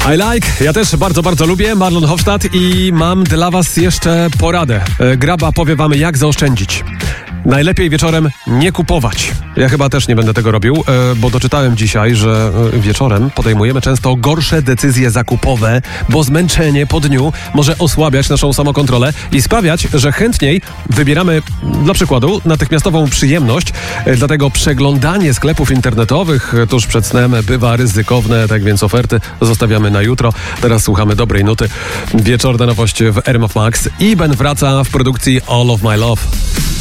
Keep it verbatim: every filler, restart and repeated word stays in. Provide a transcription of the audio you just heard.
I like, ja też bardzo, bardzo lubię Marlon Hofstadt i mam dla was jeszcze poradę. Graba powie wam, jak zaoszczędzić. Najlepiej wieczorem nie kupować. Ja chyba też nie będę tego robił, bo doczytałem dzisiaj, że wieczorem podejmujemy często gorsze decyzje zakupowe, bo zmęczenie po dniu może osłabiać naszą samokontrolę i sprawiać, że chętniej wybieramy, dla przykładu, natychmiastową przyjemność. Dlatego przeglądanie sklepów internetowych tuż przed snem bywa ryzykowne, tak więc oferty zostawiamy na jutro. Teraz słuchamy dobrej nuty. Wieczorna nowość w R M F Max. Iben wraca w produkcji All of My Love.